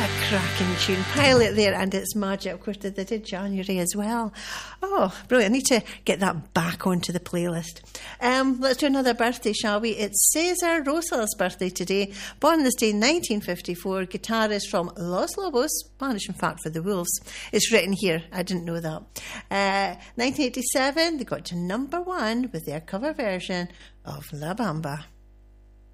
Cracking tune. Pilot there, and it's magic. Of course, they did January as well. Oh, brilliant. I need to get that back onto the playlist. Let's do another birthday, shall we? It's Cesar Rosa's birthday today. Born this day in 1954. Guitarist from Los Lobos. Spanish, in fact, for the Wolves. It's written here. I didn't know that. 1987, they got to number 1 with their cover version of La Bamba.